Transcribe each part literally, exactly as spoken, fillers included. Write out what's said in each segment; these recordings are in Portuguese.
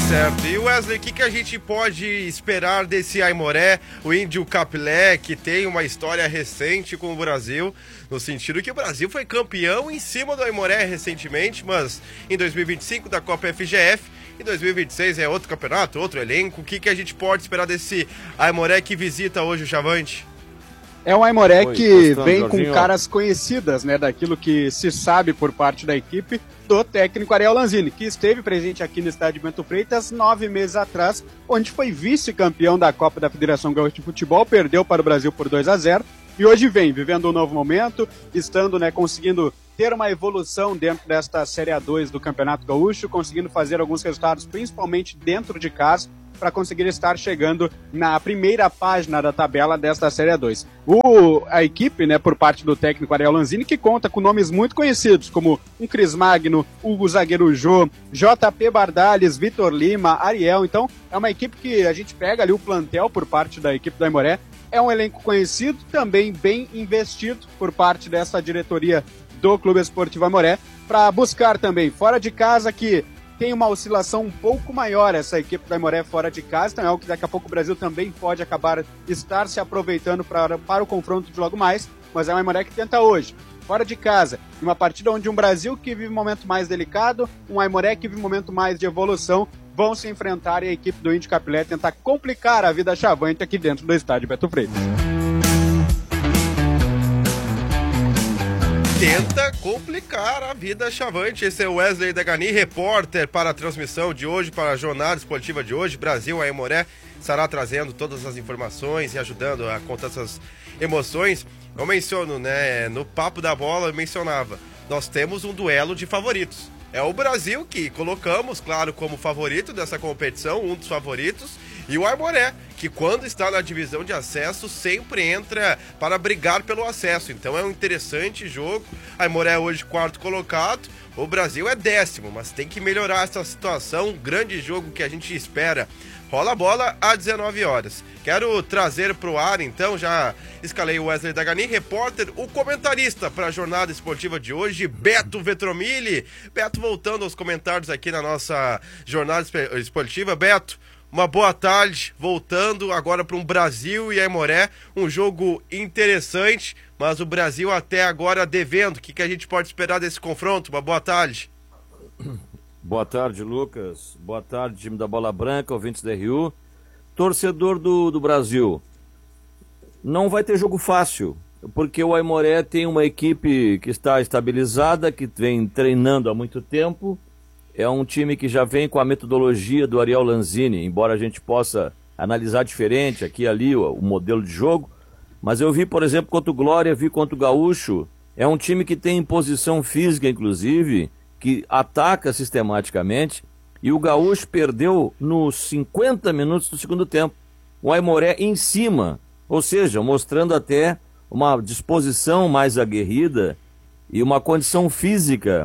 certo. E Wesley, o que, que a gente pode esperar desse Aimoré, o Índio Capilé, que tem uma história recente com o Brasil, no sentido que o Brasil foi campeão em cima do Aimoré recentemente, mas em dois mil e vinte e cinco da Copa F G F, em dois mil e vinte e seis é outro campeonato, outro elenco. O que, que a gente pode esperar desse Aimoré que visita hoje o Chavante? É um Aimoré Oi, que gostando, vem Jorginho. com caras conhecidas, né, daquilo que se sabe por parte da equipe do técnico Ariel Lanzini, que esteve presente aqui no estádio Bento Freitas nove meses atrás, onde foi vice-campeão da Copa da Federação Gaúcha de Futebol, perdeu para o Brasil por dois a zero, e hoje vem vivendo um novo momento, estando, né, conseguindo ter uma evolução dentro desta Série A dois do Campeonato Gaúcho, conseguindo fazer alguns resultados, principalmente dentro de casa, para conseguir estar chegando na primeira página da tabela desta Série A dois. O, a equipe, né, por parte do técnico Ariel Lanzini, que conta com nomes muito conhecidos, como um Cris Magno, o zagueiro Jô, J P Bardales, Vitor Lima, Ariel. Então, é uma equipe que a gente pega ali o plantel por parte da equipe do Aimoré. É um elenco conhecido, também bem investido por parte dessa diretoria do Clube Esportivo Aimoré, para buscar também fora de casa, que tem uma oscilação um pouco maior essa equipe do Aimoré fora de casa, então é algo que daqui a pouco o Brasil também pode acabar estar se aproveitando para, para o confronto de logo mais, mas é um Aimoré que tenta hoje, fora de casa, uma partida onde um Brasil que vive um momento mais delicado, um Aimoré que vive um momento mais de evolução, vão se enfrentar e a equipe do Índio Capilé tentar complicar a vida chavante aqui dentro do estádio Beto Freitas. Tenta complicar a vida chavante. Esse é o Wesley Degani, repórter para a transmissão de hoje, para a jornada esportiva de hoje. Brasil Aimoré estará trazendo todas as informações e ajudando a contar essas emoções. Eu menciono, né, no Papo da Bola eu mencionava, nós temos um duelo de favoritos. É o Brasil que colocamos, claro, como favorito dessa competição, um dos favoritos, e o Aimoré, que quando está na divisão de acesso sempre entra para brigar pelo acesso. Então é um interessante jogo. Aimoré hoje quarto colocado, o Brasil é décimo, mas tem que melhorar essa situação. Um grande jogo que a gente espera. Rola a bola às dezenove horas. Quero trazer para o ar, então, já escalei o Wesley Dagani, repórter, o comentarista para a jornada esportiva de hoje, Beto Vetromilli. Beto, voltando aos comentários aqui na nossa jornada esportiva. Beto, uma boa tarde, voltando agora para um Brasil e Aimoré, um jogo interessante, mas o Brasil até agora devendo. O que, que a gente pode esperar desse confronto? Uma boa tarde. Boa tarde, Lucas. Boa tarde, time da Bola Branca, ouvintes da R U. Torcedor do, do Brasil, não vai ter jogo fácil, porque o Aimoré tem uma equipe que está estabilizada, que vem treinando há muito tempo. É um time que já vem com a metodologia do Ariel Lanzini, embora a gente possa analisar diferente aqui e ali o, o modelo de jogo. Mas eu vi, por exemplo, contra o Glória, vi contra o Gaúcho. É um time que tem imposição física, inclusive, que ataca sistematicamente. E o Gaúcho perdeu nos cinquenta minutos do segundo tempo. O Aimoré em cima, ou seja, mostrando até uma disposição mais aguerrida e uma condição física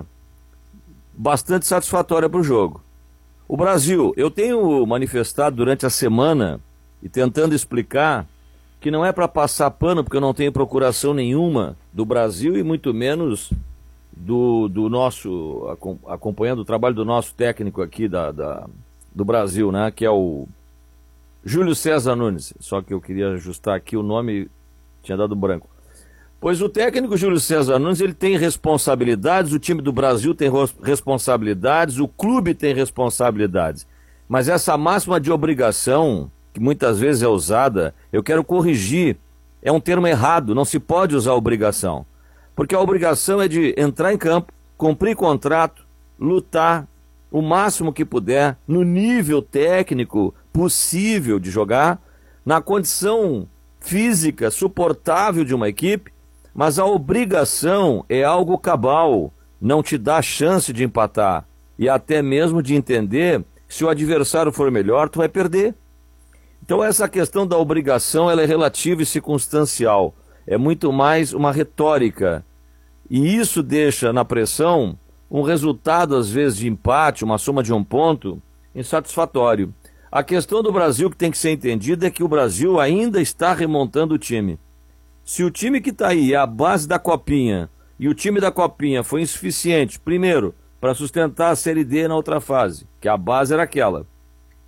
bastante satisfatória para o jogo. O Brasil, eu tenho manifestado durante a semana e tentando explicar que não é para passar pano, porque eu não tenho procuração nenhuma do Brasil e muito menos do, do nosso, acompanhando o trabalho do nosso técnico aqui da, da, do Brasil, né, que é o Júlio César Nunes, só que eu queria ajustar aqui o nome, tinha dado branco. Pois o técnico Júlio César Nunes, ele tem responsabilidades, o time do Brasil tem responsabilidades, o clube tem responsabilidades. Mas essa máxima de obrigação, que muitas vezes é usada, eu quero corrigir, é um termo errado, não se pode usar obrigação. Porque a obrigação é de entrar em campo, cumprir contrato, lutar o máximo que puder, no nível técnico possível de jogar, na condição física suportável de uma equipe, mas a obrigação é algo cabal, não te dá chance de empatar e até mesmo de entender que se o adversário for melhor, tu vai perder. Então essa questão da obrigação ela é relativa e circunstancial, é muito mais uma retórica e isso deixa na pressão um resultado às vezes de empate, uma soma de um ponto, insatisfatório. A questão do Brasil que tem que ser entendida é que o Brasil ainda está remontando o time. Se o time que está aí é a base da Copinha e o time da Copinha foi insuficiente, primeiro, para sustentar a Série D na outra fase, que a base era aquela,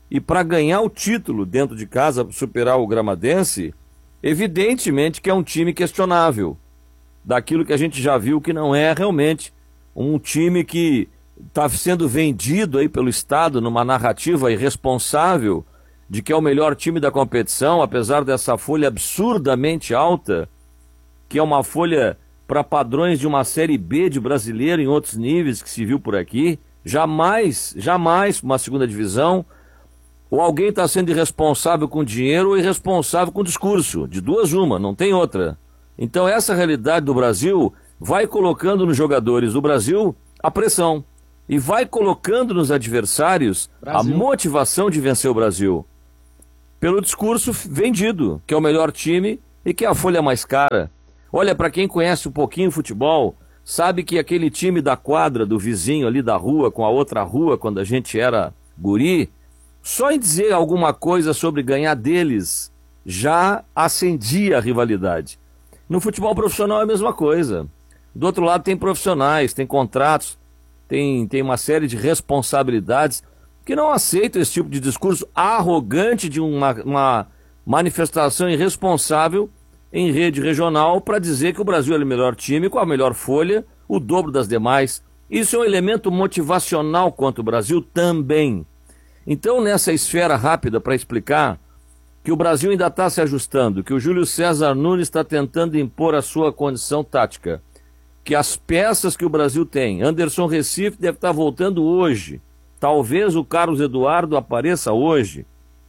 e para ganhar o título dentro de casa, superar o Gramadense, evidentemente que é um time questionável, daquilo que a gente já viu que não é realmente um time que está sendo vendido aí pelo Estado numa narrativa irresponsável de que é o melhor time da competição, apesar dessa folha absurdamente alta, que é uma folha para padrões de uma Série B de brasileiro em outros níveis que se viu por aqui, jamais, jamais uma segunda divisão. Ou alguém está sendo irresponsável com dinheiro ou irresponsável com discurso. De duas uma, não tem outra. Então essa realidade do Brasil vai colocando nos jogadores do Brasil a pressão. E vai colocando nos adversários Brasil. a motivação de vencer o Brasil. Pelo discurso vendido, que é o melhor time e que é a folha mais cara. Olha, para quem conhece um pouquinho futebol, sabe que aquele time da quadra, do vizinho ali da rua, com a outra rua, quando a gente era guri, só em dizer alguma coisa sobre ganhar deles, já acendia a rivalidade. No futebol profissional é a mesma coisa. Do outro lado tem profissionais, tem contratos, tem, tem uma série de responsabilidades que não aceitam esse tipo de discurso arrogante de uma, uma manifestação irresponsável em rede regional para dizer que o Brasil é o melhor time, com a melhor folha, o dobro das demais. Isso é um elemento motivacional contra o Brasil também. Então, nessa esfera rápida para explicar que o Brasil ainda está se ajustando, que o Júlio César Nunes está tentando impor a sua condição tática, que as peças que o Brasil tem, Anderson Recife deve estar voltando hoje, talvez o Carlos Eduardo apareça hoje,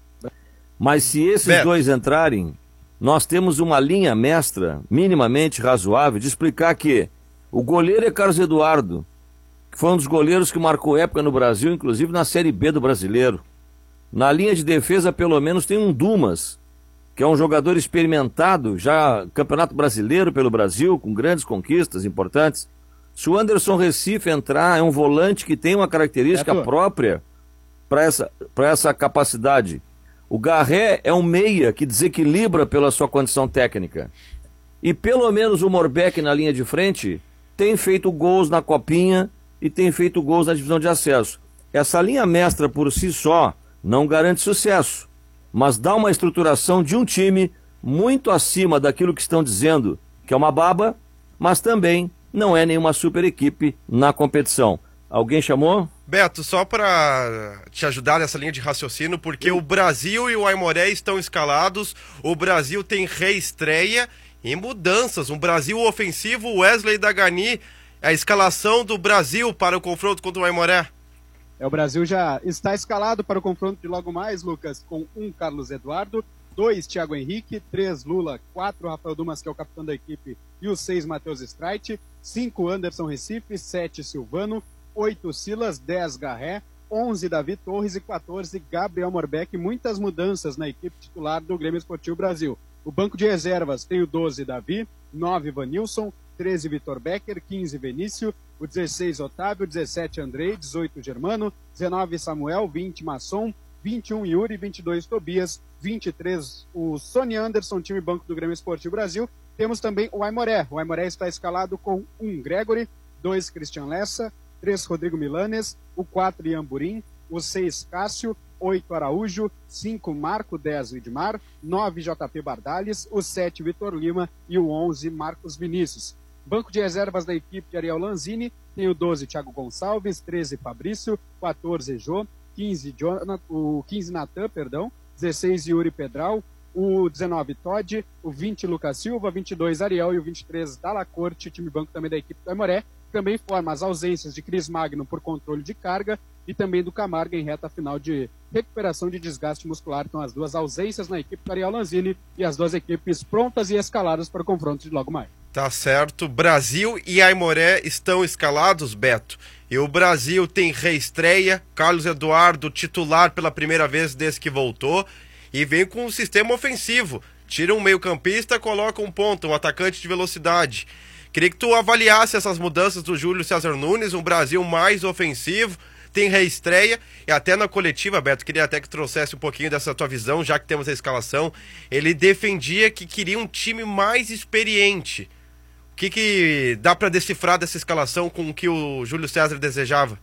mas se esses Beto. dois entrarem, nós temos uma linha mestra minimamente razoável de explicar que o goleiro é Carlos Eduardo, que foi um dos goleiros que marcou época no Brasil, inclusive na Série B do Brasileiro. Na linha de defesa, pelo menos, tem um Dumas, que é um jogador experimentado, já Campeonato Brasileiro pelo Brasil, com grandes conquistas importantes. Se o Anderson Recife entrar, é um volante que tem uma característica é própria para essa, para essa capacidade. O Garré é um meia que desequilibra pela sua condição técnica. E pelo menos o Morbeck na linha de frente tem feito gols na Copinha e tem feito gols na divisão de acesso. Essa linha mestra por si só não garante sucesso, mas dá uma estruturação de um time muito acima daquilo que estão dizendo que é uma baba, mas também não é nenhuma super equipe na competição. Alguém chamou? Beto, só para te ajudar nessa linha de raciocínio, porque o Brasil e o Aimoré estão escalados, o Brasil tem reestreia e mudanças, um Brasil ofensivo, Wesley Dagani, a escalação do Brasil para o confronto contra o Aimoré. É, o Brasil já está escalado para o confronto de logo mais, Lucas, com um Carlos Eduardo, dois Thiago Henrique, três Lula, quatro Rafael Dumas, que é o capitão da equipe, e os seis Matheus Streit, cinco Anderson Recife, sete Silvano, oito Silas, dez Garré, onze Davi Torres e quatorze Gabriel Morbeck. Muitas mudanças na equipe titular do Grêmio Esportivo Brasil. O banco de reservas tem o doze Davi, nove Vanilson, treze Vitor Becker, quinze Benício, o dezesseis Otávio, dezessete Andrei, dezoito Germano, dezenove Samuel, vinte Masson, vinte e um Yuri, vinte e dois Tobias, vinte e três o Sony Anderson, time banco do Grêmio Esportivo Brasil. Temos também o Aimoré. O Aimoré está escalado com um Gregory, dois Christian Lessa, três Rodrigo Milanes, o quatro Ian Burim, o seis Cássio, oito Araújo, cinco Marco, dez Widmar, nove J P Bardales, o sete Vitor Lima e o onze Marcos Vinícius. Banco de reservas da equipe de Ariel Lanzini tem o doze Thiago Gonçalves, treze Fabrício, quatorze Jô, quinze, Jonathan, o quinze Natan, perdão, dezesseis Yuri Pedral, o dezenove Todd, o vinte Lucas Silva, vinte e dois Ariel e o vinte e três Dalla Corte, time banco também da equipe do Aimoré. Também forma as ausências de Cris Magno por controle de carga e também do Camargo em reta final de recuperação de desgaste muscular. Então as duas ausências na equipe do Ariel Lanzini e as duas equipes prontas e escaladas para o confronto de logo mais. Tá certo. Brasil e Aimoré estão escalados, Beto. E o Brasil tem reestreia, Carlos Eduardo titular pela primeira vez desde que voltou e vem com um sistema ofensivo. Tira um meio-campista, coloca um ponta, um atacante de velocidade. Queria que tu avaliasse essas mudanças do Júlio César Nunes, um Brasil mais ofensivo, tem reestreia, e até na coletiva, Beto, queria até que trouxesse um pouquinho dessa tua visão, já que temos a escalação. Ele defendia que queria um time mais experiente. O que, que dá para decifrar dessa escalação com o que o Júlio César desejava?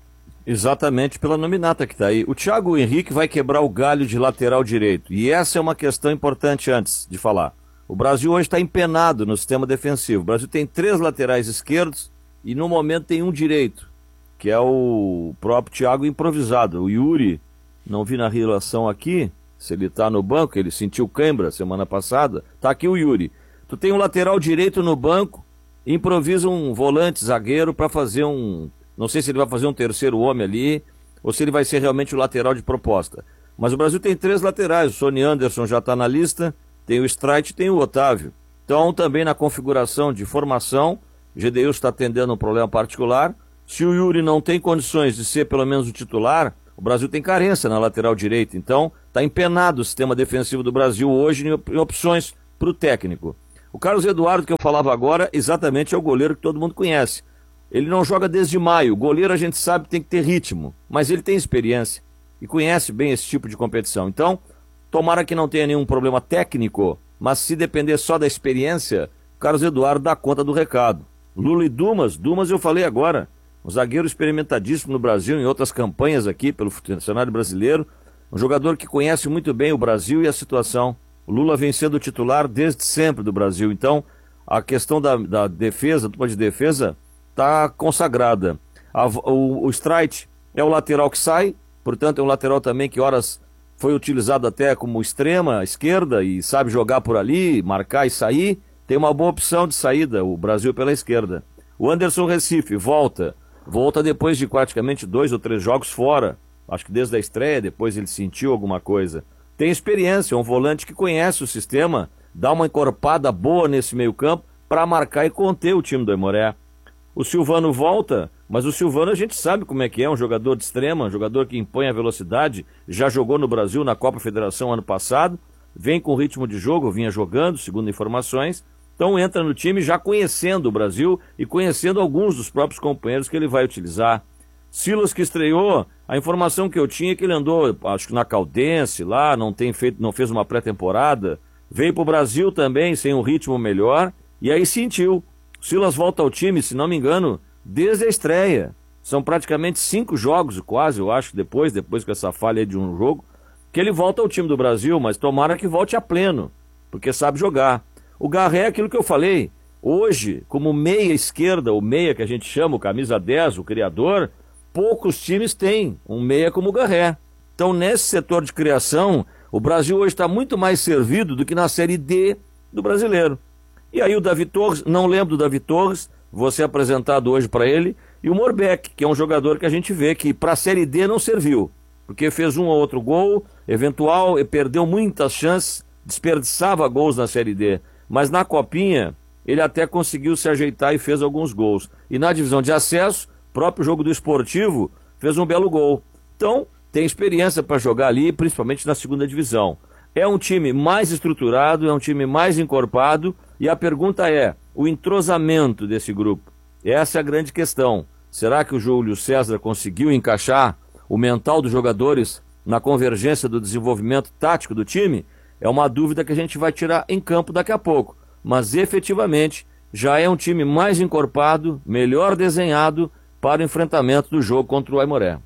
Exatamente pela nominata que está aí. O Thiago Henrique vai quebrar o galho de lateral direito. E essa é uma questão importante antes de falar. O Brasil hoje está empenado no sistema defensivo. O Brasil tem três laterais esquerdos e no momento tem um direito, que é o próprio Thiago improvisado. O Yuri, não vi na relação aqui, se ele está no banco, ele sentiu cãibra semana passada. Está aqui o Yuri. Tu tem um lateral direito no banco, improvisa um volante zagueiro para fazer um... Não sei se ele vai fazer um terceiro homem ali, ou se ele vai ser realmente o lateral de proposta. Mas o Brasil tem três laterais, o Sony Anderson já está na lista, tem o Streit e tem o Otávio. Então, também na configuração de formação, o Gedeilson está atendendo um problema particular. Se o Yuri não tem condições de ser pelo menos o titular, o Brasil tem carência na lateral direita. Então, está empenado o sistema defensivo do Brasil hoje em opções para o técnico. O Carlos Eduardo, que eu falava agora, exatamente é o goleiro que todo mundo conhece. Ele não joga desde maio. O goleiro a gente sabe que tem que ter ritmo, mas ele tem experiência e conhece bem esse tipo de competição. Então, tomara que não tenha nenhum problema técnico, mas se depender só da experiência, o Carlos Eduardo dá conta do recado. Lula e Dumas, Dumas eu falei agora, um zagueiro experimentadíssimo no Brasil, em outras campanhas aqui pelo cenário brasileiro, um jogador que conhece muito bem o Brasil e a situação. O Lula vem sendo titular desde sempre do Brasil, então a questão da, da defesa, dupla de defesa, está consagrada. A, o o Streit é o lateral que sai, portanto é um lateral também que horas foi utilizado até como extrema esquerda e sabe jogar por ali, marcar e sair. Tem uma boa opção de saída, o Brasil pela esquerda. O Anderson Recife volta, volta depois de praticamente dois ou três jogos fora. Acho que desde a estreia, depois ele sentiu alguma coisa. Tem experiência, é um volante que conhece o sistema, dá uma encorpada boa nesse meio campo para marcar e conter o time do Aimoré. O Silvano volta, mas o Silvano a gente sabe como é que é, um jogador de extrema, um jogador que impõe a velocidade, já jogou no Brasil na Copa Federação ano passado, vem com ritmo de jogo, vinha jogando, segundo informações, então entra no time já conhecendo o Brasil e conhecendo alguns dos próprios companheiros que ele vai utilizar. Silas, que estreou, a informação que eu tinha é que ele andou, acho que na Caldense lá, não, tem feito, não fez uma pré-temporada, veio para o Brasil também sem um ritmo melhor, e aí sentiu. Silas volta ao time, se não me engano, desde a estreia. São praticamente cinco jogos, quase, eu acho, depois, depois com essa falha de um jogo, que ele volta ao time do Brasil, mas tomara que volte a pleno, porque sabe jogar. O Garré é aquilo que eu falei, hoje, como meia esquerda, o meia que a gente chama, o camisa dez, o criador, poucos times têm um meia como o Garré. Então, nesse setor de criação, o Brasil hoje está muito mais servido do que na Série D do brasileiro. E aí o Davi Torres, não lembro do Davi Torres, vou ser apresentado hoje para ele, e o Morbeck, que é um jogador que a gente vê que para a Série D não serviu, porque fez um ou outro gol, eventual, e perdeu muitas chances, desperdiçava gols na Série D, mas na Copinha ele até conseguiu se ajeitar e fez alguns gols. E na divisão de acesso, próprio jogo do Esportivo, fez um belo gol. Então, tem experiência para jogar ali, principalmente na segunda divisão. É um time mais estruturado, é um time mais encorpado, e a pergunta é, o entrosamento desse grupo? Essa é a grande questão. Será que o Júlio César conseguiu encaixar o mental dos jogadores na convergência do desenvolvimento tático do time? É uma dúvida que a gente vai tirar em campo daqui a pouco. Mas efetivamente já é um time mais encorpado, melhor desenhado para o enfrentamento do jogo contra o Aimoré.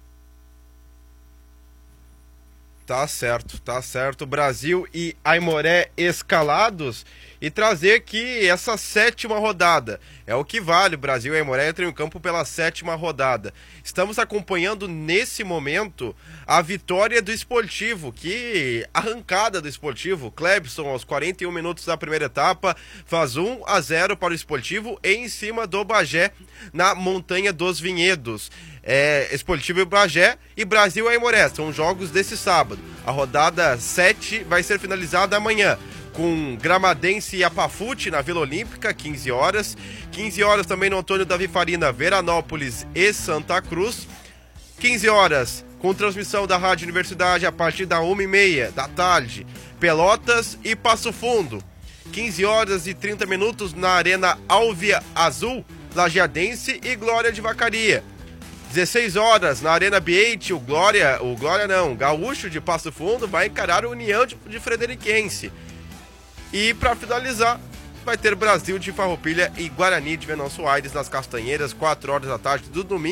Tá certo, tá certo. Brasil e Aimoré escalados, e trazer que essa sétima rodada é o que vale. Brasil e Aimoré entram em campo pela sétima rodada. Estamos acompanhando nesse momento a vitória do Esportivo, que arrancada do Esportivo. Clebson, aos quarenta e um minutos da primeira etapa, faz um a zero para o Esportivo em cima do Bagé na Montanha dos Vinhedos. É, Esportivo e Bagé e Brasil e Aimoré são jogos desse sábado. A rodada sete vai ser finalizada amanhã com Gramadense e Apafute na Vila Olímpica, quinze horas. quinze horas também no Antônio Davi Farina, Veranópolis e Santa Cruz. quinze horas com transmissão da Rádio Universidade a partir da uma e meia da tarde, Pelotas e Passo Fundo. quinze horas e trinta minutos na Arena Alvia Azul, Lajeadense e Glória de Vacaria. dezesseis horas na Arena Biete, o Glória, o Glória não, Gaúcho de Passo Fundo vai encarar a União de, de Frederiquense. E para finalizar, vai ter Brasil de Farroupilha e Guarani de Venâncio Aires nas Castanheiras, quatro horas da tarde do domingo.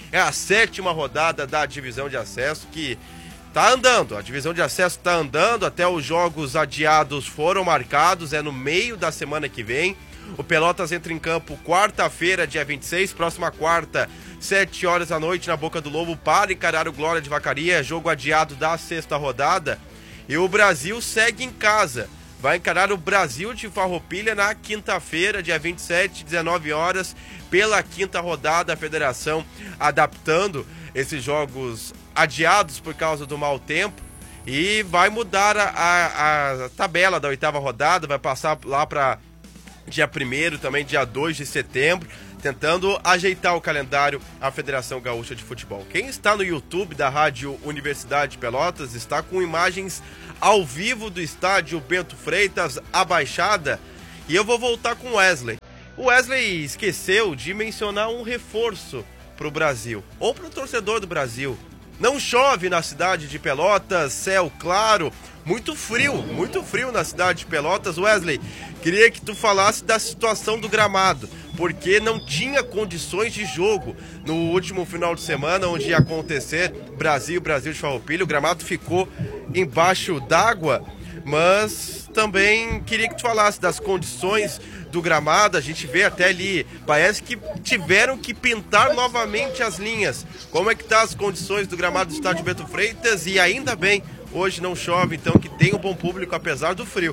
É a sétima rodada da divisão de acesso que tá andando. A divisão de acesso tá andando, até os jogos adiados foram marcados, é no meio da semana que vem. O Pelotas entra em campo quarta-feira, dia vinte e seis, próxima quarta, sete horas da noite, na Boca do Lobo, para encarar o Glória de Vacaria, jogo adiado da sexta rodada. E o Brasil segue em casa, vai encarar o Brasil de Farroupilha na quinta-feira, dia vinte e sete, dezenove horas, pela quinta rodada, a federação adaptando esses jogos adiados por causa do mau tempo. E vai mudar a, a, a tabela da oitava rodada, vai passar lá para dia primeiro, também dia dois de setembro, tentando ajeitar o calendário a Federação Gaúcha de Futebol. Quem está no YouTube da Rádio Universidade de Pelotas está com imagens ao vivo do estádio Bento Freitas, a Baixada, e eu vou voltar com o Wesley. O Wesley esqueceu de mencionar um reforço para o Brasil, ou para o torcedor do Brasil. Não chove na cidade de Pelotas, céu claro, muito frio, muito frio na cidade de Pelotas. Wesley, queria que tu falasse da situação do gramado, porque não tinha condições de jogo no último final de semana, onde ia acontecer Brasil, Brasil de Farroupilha. O gramado ficou embaixo d'água, mas também queria que tu falasse das condições do gramado. A gente vê até ali, parece que tiveram que pintar novamente as linhas. Como é que tá as condições do gramado do estádio Bento Freitas? E ainda bem, hoje não chove, então que tem um bom público apesar do frio.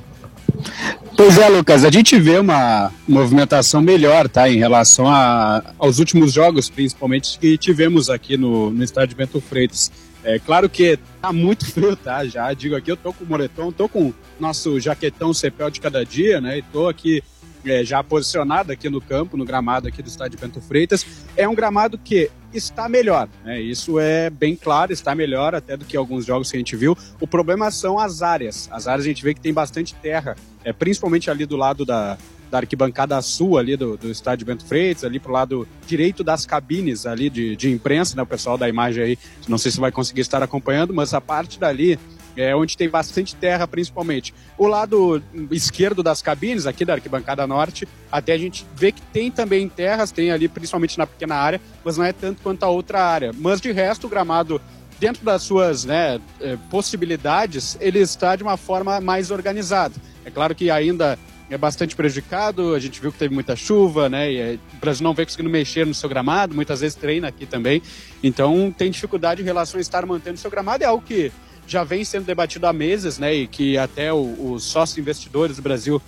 Pois é, Lucas, a gente vê uma movimentação melhor, tá, em relação a, aos últimos jogos, principalmente, que tivemos aqui no, no estádio Bento Freitas. É claro que tá muito frio, tá? Já digo aqui, eu tô com o moletom, tô com o nosso jaquetão Cepel de cada dia, né? E tô aqui é, já posicionado aqui no campo, no gramado aqui do estádio Bento Freitas. É um gramado que está melhor, né? Isso é bem claro, está melhor até do que alguns jogos que a gente viu. O problema são as áreas. As áreas a gente vê que tem bastante terra, é, principalmente ali do lado da... da arquibancada sul ali do, do estádio Bento Freitas, ali pro lado direito das cabines ali de, de imprensa, né, o pessoal da imagem aí, não sei se vai conseguir estar acompanhando, mas a parte dali é onde tem bastante terra principalmente. O lado esquerdo das cabines, aqui da arquibancada norte, até a gente vê que tem também terras, tem ali principalmente na pequena área, mas não é tanto quanto a outra área. Mas de resto o gramado, dentro das suas, né, possibilidades, ele está de uma forma mais organizada. É claro que ainda é bastante prejudicado, a gente viu que teve muita chuva, né, e o Brasil não vem conseguindo mexer no seu gramado, muitas vezes treina aqui também, então tem dificuldade em relação a estar mantendo o seu gramado, é algo que já vem sendo debatido há meses, né, e que até o, os sócios investidores do Brasil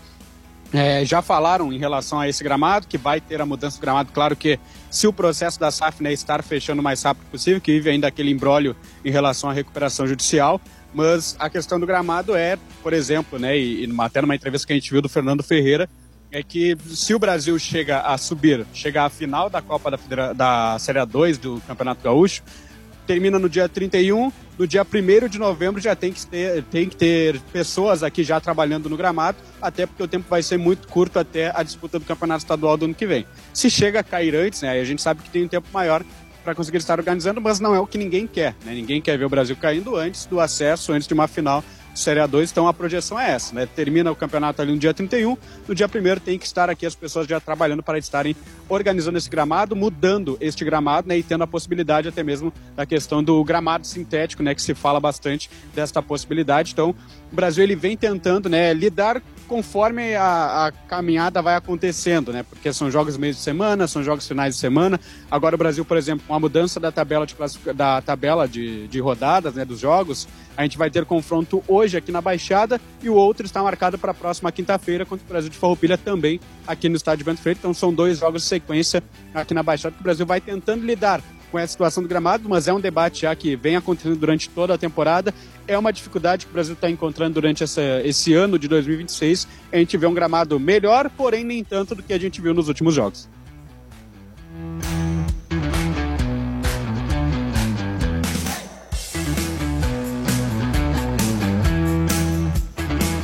é, já falaram em relação a esse gramado, que vai ter a mudança do gramado. Claro que se o processo da S A F, né, estar fechando o mais rápido possível, que vive ainda aquele imbróglio em relação à recuperação judicial, mas a questão do gramado é, por exemplo, né, e, e até numa entrevista que a gente viu do Fernando Ferreira, é que se o Brasil chega a subir, chegar à final da Copa da, Federa- da Série A dois do Campeonato Gaúcho, termina no dia trinta e um, no dia primeiro de novembro já tem que, ter, tem que ter pessoas aqui já trabalhando no gramado, até porque o tempo vai ser muito curto até a disputa do Campeonato Estadual do ano que vem. Se chega a cair antes, né, aí a gente sabe que tem um tempo maior para conseguir estar organizando, mas não é o que ninguém quer, né? Ninguém quer ver o Brasil caindo antes do acesso, antes de uma final de Série A dois, então a projeção é essa, né? Termina o campeonato ali no dia trinta e um, no dia primeiro tem que estar aqui as pessoas já trabalhando para estarem organizando esse gramado, mudando este gramado, né? E tendo a possibilidade até mesmo da questão do gramado sintético, né? Que se fala bastante desta possibilidade. Então, o Brasil ele vem tentando, né, lidar conforme a, a caminhada vai acontecendo, né? Porque são jogos meio de semana, são jogos finais de semana. Agora o Brasil, por exemplo, com a mudança da tabela de classific... da tabela de, de rodadas, né, dos jogos, a gente vai ter confronto hoje aqui na Baixada e o outro está marcado para a próxima quinta-feira contra o Brasil de Farroupilha também aqui no estádio Bento Freitas. Então são dois jogos de sequência aqui na Baixada que o Brasil vai tentando lidar com essa situação do gramado, mas é um debate já que vem acontecendo durante toda a temporada. É uma dificuldade que o Brasil está encontrando durante essa, esse ano de dois mil e vinte e seis. A gente vê um gramado melhor, porém nem tanto do que a gente viu nos últimos jogos.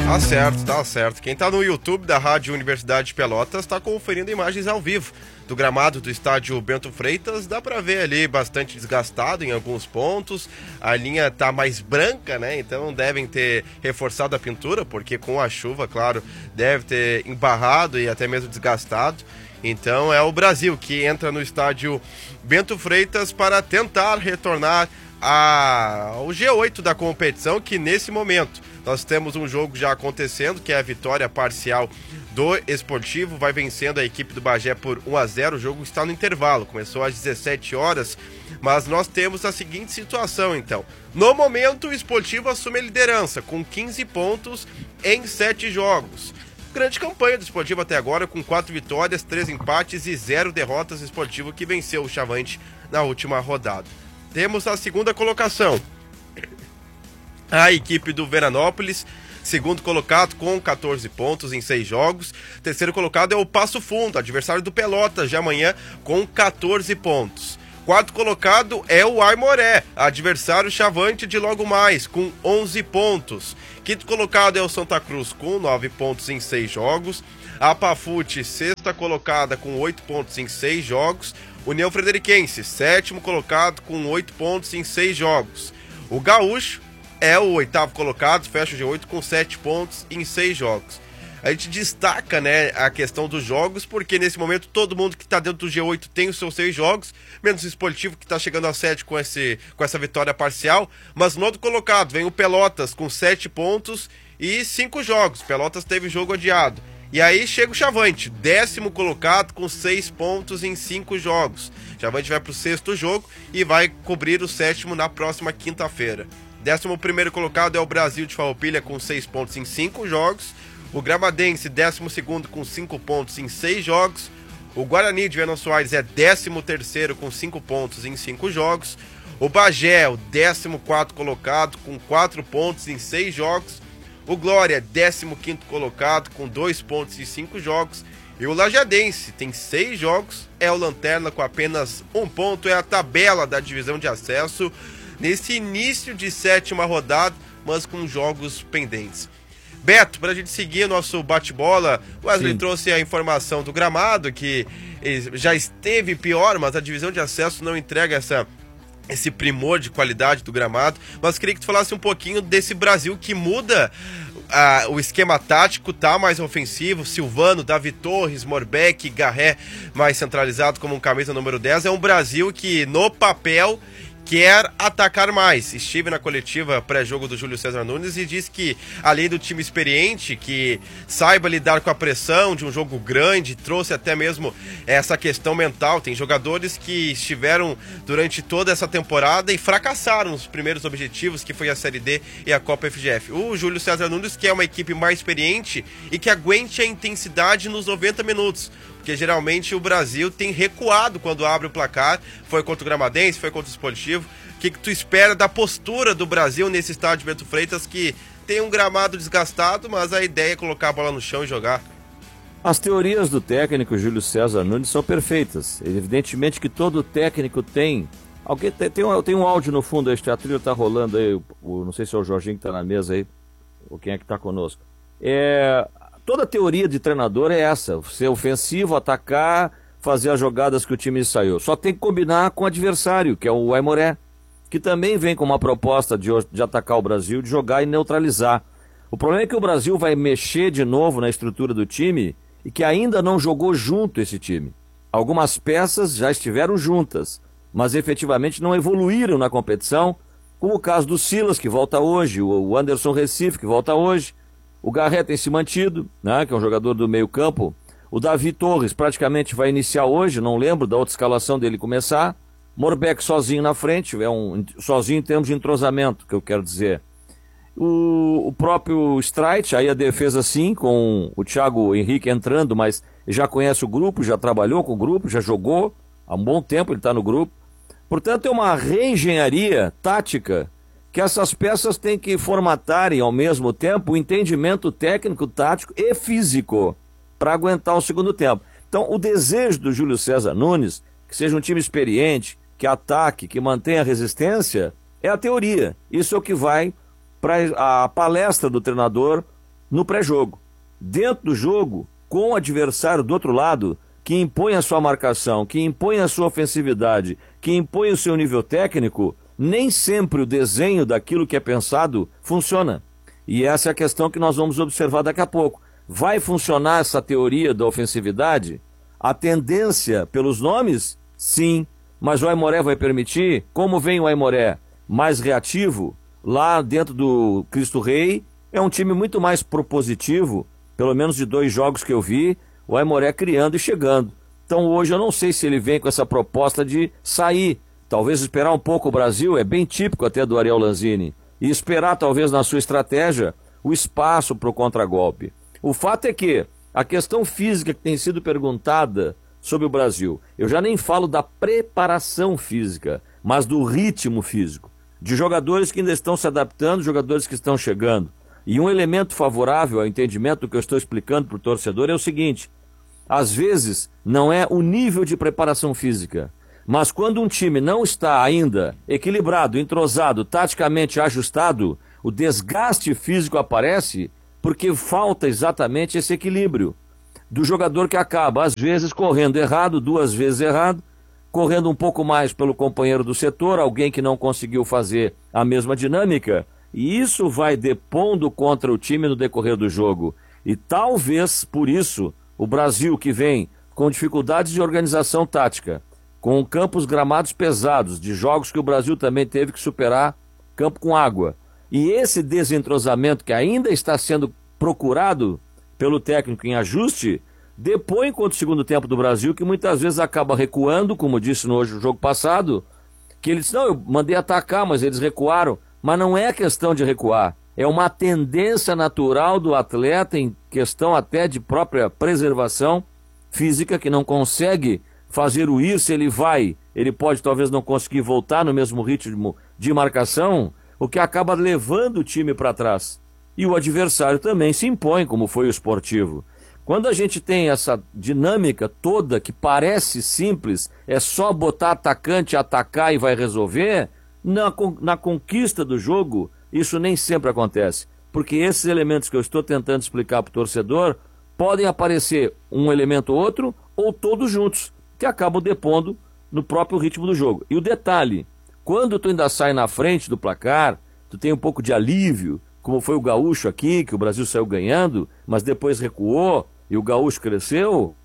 Tá certo, tá certo. Quem tá no YouTube da Rádio Universidade de Pelotas tá conferindo imagens ao vivo do gramado do estádio Bento Freitas. Dá pra ver ali bastante desgastado em alguns pontos. A linha tá mais branca, né? Então devem ter reforçado a pintura, porque com a chuva, claro, deve ter embarrado e até mesmo desgastado. Então é o Brasil que entra no estádio Bento Freitas para tentar retornar ao G oito da competição, que nesse momento nós temos um jogo já acontecendo, que é a vitória parcial do Esportivo, vai vencendo a equipe do Bagé por um a zero, o jogo está no intervalo, começou às dezessete horas, mas nós temos a seguinte situação então. No momento o Esportivo assume a liderança, com quinze pontos em sete jogos. Grande campanha do Esportivo até agora, com quatro vitórias, três empates e zero derrotas. O Esportivo que venceu o Chavante na última rodada. Temos a segunda colocação, a equipe do Veranópolis, segundo colocado com catorze pontos em seis jogos. Terceiro colocado é o Passo Fundo, adversário do Pelotas de amanhã, com catorze pontos. Quarto colocado é o Aimoré, adversário Chavante de logo mais, com onze pontos. Quinto colocado é o Santa Cruz, com nove pontos em seis jogos. A Pafute, sexta colocada, com oito pontos em seis jogos. União Frederiquense, sétimo colocado, com oito pontos em seis jogos. O Gaúcho é o oitavo colocado, fecha o G oito com sete pontos em seis jogos. A gente destaca, né, a questão dos jogos, porque nesse momento todo mundo que está dentro do G oito tem os seus seis jogos, menos o Esportivo que está chegando a sete com, esse, com essa vitória parcial. Mas no outro colocado vem o Pelotas com sete pontos e cinco jogos. Pelotas teve jogo adiado. E aí chega o Chavante, décimo colocado com seis pontos em cinco jogos. Chavante vai para o sexto jogo e vai cobrir o sétimo na próxima quinta-feira. Décimo primeiro colocado é o Brasil de Farroupilha com seis pontos em cinco jogos. O Gramadense, décimo segundo com cinco pontos em seis jogos. O Guarani de Venâncio Aires é décimo terceiro com cinco pontos em cinco jogos. O Bagé, o décimo quarto colocado com quatro pontos em seis jogos. O Glória, décimo quinto colocado, com dois pontos em cinco jogos. E o Lajadense tem seis jogos, é o Lanterna com apenas um ponto, é a tabela da divisão de acesso nesse início de sétima rodada, mas com jogos pendentes. Beto, para a gente seguir nosso bate-bola, o Wesley Sim. trouxe a informação do gramado, que já esteve pior, mas a divisão de acesso não entrega essa... esse primor de qualidade do gramado, mas queria que tu falasse um pouquinho desse Brasil que muda uh, o esquema tático, tá mais ofensivo. Silvano, Davi Torres, Morbeck, Garré mais centralizado como um camisa número dez. É um Brasil que no papel quer atacar mais. Estive na coletiva pré-jogo do Júlio César Nunes e disse que, além do time experiente, que saiba lidar com a pressão de um jogo grande, trouxe até mesmo essa questão mental. Tem jogadores que estiveram durante toda essa temporada e fracassaram nos primeiros objetivos, que foi a Série D e a Copa F G F. O Júlio César Nunes, que é uma equipe mais experiente e que aguente a intensidade nos noventa minutos. Porque geralmente o Brasil tem recuado quando abre o placar. Foi contra o Gramadense, foi contra o Esportivo. O que, que tu espera da postura do Brasil nesse estádio Bento Freitas, que tem um gramado desgastado, mas a ideia é colocar a bola no chão e jogar? As teorias do técnico Júlio César Nunes são perfeitas. Evidentemente que todo técnico tem... Alguém tem, tem, um, tem um áudio no fundo, a trilha tá rolando aí, o, o, não sei se é o Jorginho que tá na mesa aí, ou quem é que tá conosco. É... Toda teoria de treinador é essa, ser ofensivo, atacar, fazer as jogadas que o time ensaiou. Só tem que combinar com o adversário, que é o Aimoré, que também vem com uma proposta de, de atacar o Brasil, de jogar e neutralizar. O problema é que o Brasil vai mexer de novo na estrutura do time e que ainda não jogou junto esse time. Algumas peças já estiveram juntas, mas efetivamente não evoluíram na competição, como o caso do Silas, que volta hoje, o Anderson Recife, que volta hoje. O Garré tem se mantido, né, que é um jogador do meio campo. O Davi Torres praticamente vai iniciar hoje, não lembro da outra escalação dele começar. Morbeck sozinho na frente, é um, sozinho em termos de entrosamento, que eu quero dizer. O, o próprio Streit, aí a defesa sim, com o Thiago Henrique entrando, mas já conhece o grupo, já trabalhou com o grupo, já jogou, há um bom tempo ele está no grupo. Portanto, é uma reengenharia tática que essas peças têm que formatarem ao mesmo tempo o entendimento técnico, tático e físico para aguentar o segundo tempo. Então, o desejo do Júlio César Nunes, que seja um time experiente, que ataque, que mantenha a resistência, é a teoria. Isso é o que vai para a palestra do treinador no pré-jogo. Dentro do jogo, com o adversário do outro lado, que impõe a sua marcação, que impõe a sua ofensividade, que impõe o seu nível técnico, nem sempre o desenho daquilo que é pensado funciona. E essa é a questão que nós vamos observar daqui a pouco. Vai funcionar essa teoria da ofensividade? A tendência pelos nomes? Sim. Mas o Aimoré vai permitir? Como vem o Aimoré? Mais reativo? Lá dentro do Cristo Rei, é um time muito mais propositivo, pelo menos de dois jogos que eu vi, o Aimoré criando e chegando. Então hoje eu não sei se ele vem com essa proposta de sair, talvez esperar um pouco o Brasil, é bem típico até do Ariel Lanzini, e esperar talvez na sua estratégia o espaço para o contragolpe. O fato é que a questão física que tem sido perguntada sobre o Brasil, eu já nem falo da preparação física, mas do ritmo físico, de jogadores que ainda estão se adaptando, jogadores que estão chegando. E um elemento favorável ao entendimento do que eu estou explicando para o torcedor é o seguinte: às vezes não é o nível de preparação física, mas quando um time não está ainda equilibrado, entrosado, taticamente ajustado, o desgaste físico aparece porque falta exatamente esse equilíbrio do jogador que acaba, às vezes, correndo errado, duas vezes errado, correndo um pouco mais pelo companheiro do setor, alguém que não conseguiu fazer a mesma dinâmica, e isso vai depondo contra o time no decorrer do jogo. E talvez, por isso, o Brasil, que vem com dificuldades de organização tática, com campos gramados pesados, de jogos que o Brasil também teve que superar, campo com água, e esse desentrosamento que ainda está sendo procurado pelo técnico em ajuste, depõe contra o segundo tempo do Brasil, que muitas vezes acaba recuando, como disse no hoje, jogo passado, que eles, não, eu mandei atacar, mas eles recuaram. Mas não é questão de recuar, é uma tendência natural do atleta, em questão até de própria preservação física, que não consegue fazer o ir. Se ele vai, ele pode talvez não conseguir voltar no mesmo ritmo de marcação, o que acaba levando o time para trás. E o adversário também se impõe, como foi o Esportivo. Quando a gente tem essa dinâmica toda, que parece simples, é só botar atacante, atacar e vai resolver, na, na conquista do jogo, isso nem sempre acontece. Porque esses elementos que eu estou tentando explicar para o torcedor, podem aparecer um elemento ou outro, ou todos juntos, que acabam depondo no próprio ritmo do jogo. E o detalhe, quando tu ainda sai na frente do placar, tu tem um pouco de alívio, como foi o Gaúcho aqui, que o Brasil saiu ganhando, mas depois recuou, e o Gaúcho cresceu.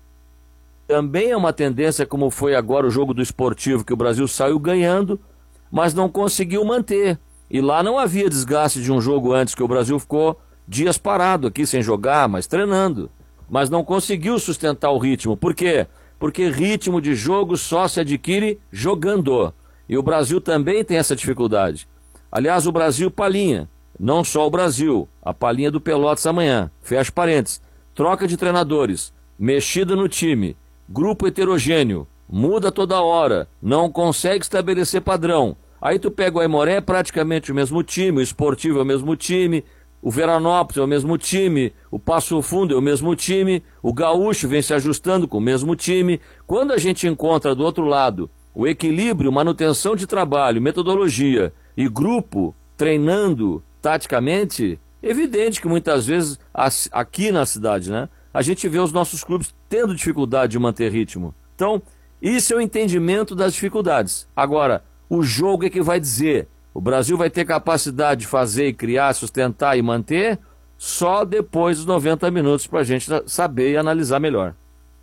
Também é uma tendência, como foi agora o jogo do Esportivo, que o Brasil saiu ganhando, mas não conseguiu manter. E lá não havia desgaste de um jogo antes, que o Brasil ficou dias parado aqui, sem jogar, mas treinando. Mas não conseguiu sustentar o ritmo. Por quê? Porque ritmo de jogo só se adquire jogando. E o Brasil também tem essa dificuldade. Aliás, o Brasil palhinha. Não só o Brasil, a palhinha do Pelotas amanhã. Fecha parênteses. Troca de treinadores, mexida no time, grupo heterogêneo, muda toda hora, não consegue estabelecer padrão. Aí tu pega o Aimoré, é praticamente o mesmo time, o Esportivo é o mesmo time, o Veranópolis é o mesmo time, o Passo Fundo é o mesmo time, o Gaúcho vem se ajustando com o mesmo time. Quando a gente encontra do outro lado o equilíbrio, manutenção de trabalho, metodologia e grupo treinando taticamente, evidente que muitas vezes aqui na cidade, né, a gente vê os nossos clubes tendo dificuldade de manter ritmo. Então, isso é o entendimento das dificuldades. Agora, o jogo é que vai dizer, o Brasil vai ter capacidade de fazer e criar, sustentar e manter só depois dos noventa minutos para a gente saber e analisar melhor.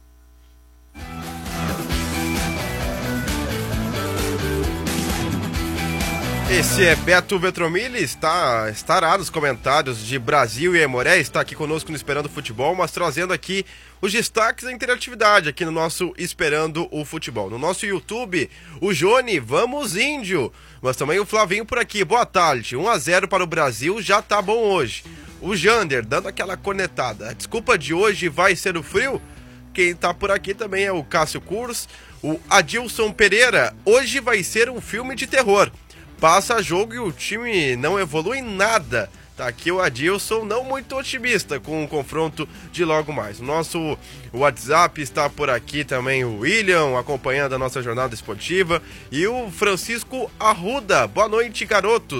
Esse é Beto Vetromilli, está, estará nos comentários de Brasil e Aimoré, está aqui conosco no Esperando o Futebol, mas trazendo aqui os destaques da interatividade aqui no nosso Esperando o Futebol. No nosso YouTube, o Joni, vamos índio, mas também o Flavinho por aqui, boa tarde, um a zero para o Brasil, já tá bom hoje. O Jander, dando aquela cornetada, a desculpa de hoje vai ser o frio? Quem tá por aqui também é o Cássio Curs, o Adilson Pereira, hoje vai ser um filme de terror. Passa jogo e o time não evolui nada. Tá aqui o Adilson, não muito otimista com o confronto de logo mais. O nosso WhatsApp está por aqui também, o William, acompanhando a nossa jornada esportiva. E o Francisco Arruda, boa noite, garotos.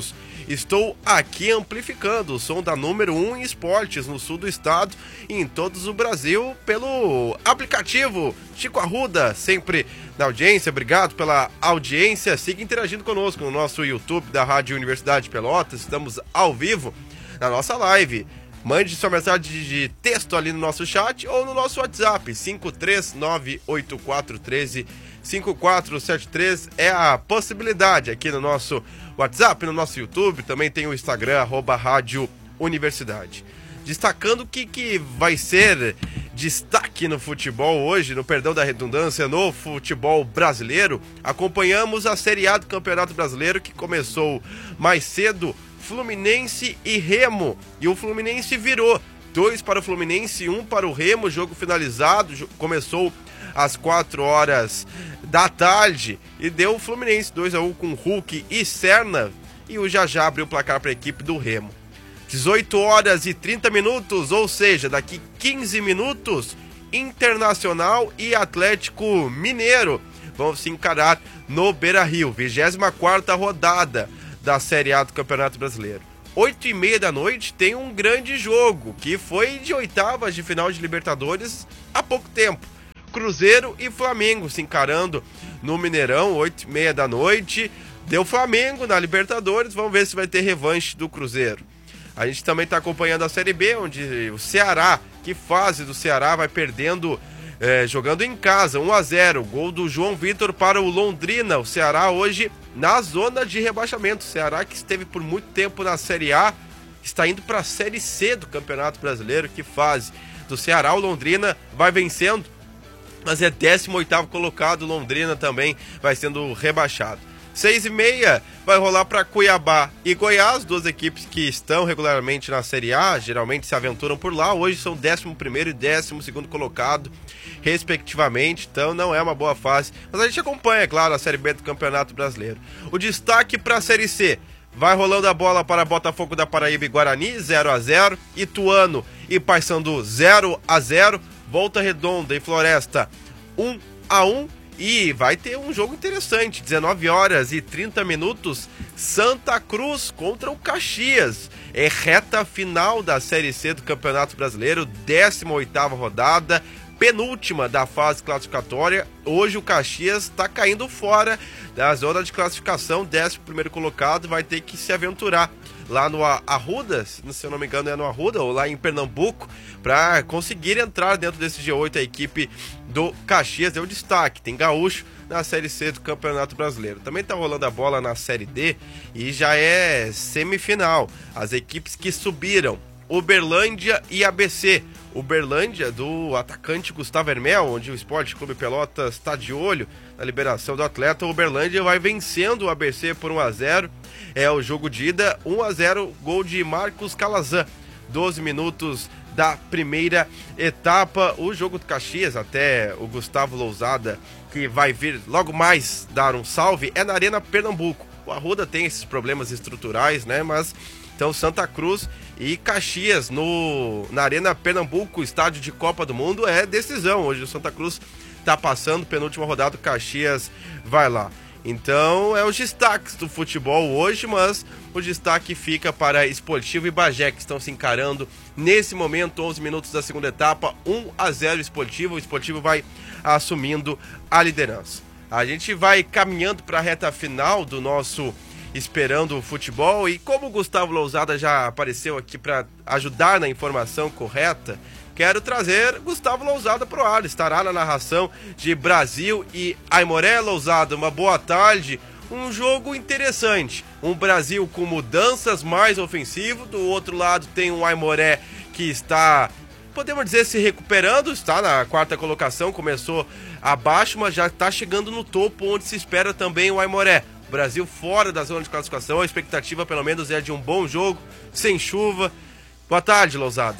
Estou aqui amplificando o som da número um em esportes no sul do estado e em todo o Brasil pelo aplicativo Chico Arruda, sempre na audiência. Obrigado pela audiência. Siga interagindo conosco no nosso YouTube da Rádio Universidade de Pelotas. Estamos ao vivo na nossa live. Mande sua mensagem de texto ali no nosso chat ou no nosso WhatsApp, cinco três nove oito quatro um três cinco quatro sete três é a possibilidade aqui no nosso WhatsApp, no nosso YouTube, também tem o Instagram, arroba Rádio Universidade. Destacando o que, que vai ser destaque no futebol hoje, no perdão da redundância, no futebol brasileiro, acompanhamos a Série A do Campeonato Brasileiro que começou mais cedo, Fluminense e Remo, e o Fluminense virou, dois para o Fluminense, um para o Remo, jogo finalizado, começou às quatro horas da tarde e deu o Fluminense dois a um com Hulk e Serna, e o Jajá abriu o placar para a equipe do Remo. dezoito horas e trinta minutos, ou seja, daqui quinze minutos, Internacional e Atlético Mineiro vão se encarar no Beira-Rio, vigésima quarta rodada da Série A do Campeonato Brasileiro. Oito e meia da noite tem um grande jogo, que foi de oitavas de final de Libertadores há pouco tempo. Cruzeiro e Flamengo se encarando no Mineirão, oito e meia da noite. Deu Flamengo na Libertadores, vamos ver se vai ter revanche do Cruzeiro. A gente também está acompanhando a Série B, onde o Ceará, que fase do Ceará, vai perdendo, é, jogando em casa, um a zero. Gol do João Vitor para o Londrina. O Ceará hoje na zona de rebaixamento. O Ceará, que esteve por muito tempo na Série A, está indo para a Série C do Campeonato Brasileiro. Que fase do Ceará. O Londrina vai vencendo, mas é décimo oitavo colocado. Londrina também vai sendo rebaixado. Seis e meia vai rolar para Cuiabá e Goiás, duas equipes que estão regularmente na Série A, geralmente se aventuram por lá. Hoje são décimo primeiro e décimo segundo colocado, respectivamente, então não é uma boa fase. Mas a gente acompanha, claro, a Série B do Campeonato Brasileiro. O destaque para a Série C: vai rolando a bola para Botafogo da Paraíba e Guarani, zero a zero. Ituano e Paysandu, zero a zero. Volta Redonda e Floresta, um a um. E vai ter um jogo interessante, dezenove horas e trinta minutos, Santa Cruz contra o Caxias. É reta final da Série C do Campeonato Brasileiro, décima oitava rodada, penúltima da fase classificatória. Hoje o Caxias está caindo fora da zona de classificação, décimo primeiro colocado, vai ter que se aventurar lá no Arruda, se eu não me engano é no Arruda, ou lá em Pernambuco, para conseguir entrar dentro desse G oito. A equipe do Caxias deu destaque, tem gaúcho na Série C do Campeonato Brasileiro. Também tá rolando a bola na Série D e já é semifinal. As equipes que subiram, Uberlândia e A B C. Uberlândia, do atacante Gustavo Hermel, onde o Esporte Clube Pelotas está de olho na liberação do atleta. O Uberlândia vai vencendo o A B C por um a zero. É o jogo de ida, um a zero, gol de Marcos Calazan, doze minutos da primeira etapa. O jogo do Caxias, até o Gustavo Lousada, que vai vir logo mais dar um salve, é na Arena Pernambuco. O Arruda tem esses problemas estruturais, né, mas então Santa Cruz e Caxias no, na Arena Pernambuco, estádio de Copa do Mundo, é decisão. Hoje o Santa Cruz está passando, penúltima rodada, o Caxias vai lá. Então é os destaques do futebol hoje, mas o destaque fica para Esportivo e Bagé, que estão se encarando nesse momento, onze minutos da segunda etapa, um a zero Esportivo. O Esportivo vai assumindo a liderança. A gente vai caminhando para a reta final do nosso Esperando o Futebol, e como o Gustavo Lousada já apareceu aqui para ajudar na informação correta, quero trazer Gustavo Lousada para o ar. Estará na narração de Brasil e Aimoré. Lousada, uma boa tarde. Um jogo interessante, um Brasil com mudanças, mais ofensivo. Do outro lado tem um Aimoré que está, podemos dizer, se recuperando. Está na quarta colocação, começou abaixo, mas já está chegando no topo, onde se espera também o Aimoré. Brasil fora da zona de classificação, a expectativa pelo menos é de um bom jogo, sem chuva. Boa tarde, Lousada.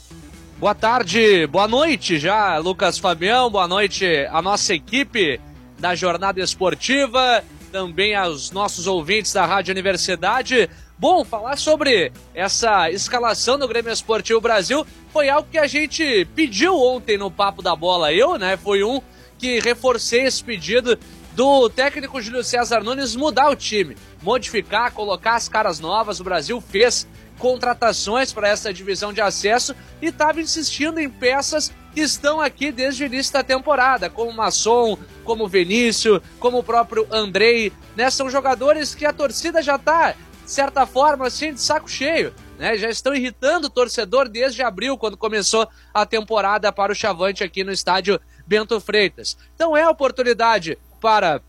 Boa tarde, boa noite já, Lucas Fabião, boa noite à nossa equipe da Jornada Esportiva, também aos nossos ouvintes da Rádio Universidade. Bom, falar sobre essa escalação do Grêmio Esportivo Brasil foi algo que a gente pediu ontem no Papo da Bola. Eu, né, fui um que reforcei esse pedido do técnico Júlio César Nunes mudar o time, modificar, colocar as caras novas. O Brasil fez contratações para essa divisão de acesso e estava insistindo em peças que estão aqui desde o início da temporada, como Masson, como Vinícius, como o próprio Andrei, né? São jogadores que a torcida já está, de certa forma, assim, de saco cheio, né? Já estão irritando o torcedor desde abril, quando começou a temporada para o Chavante aqui no estádio Bento Freitas. Então é a oportunidade para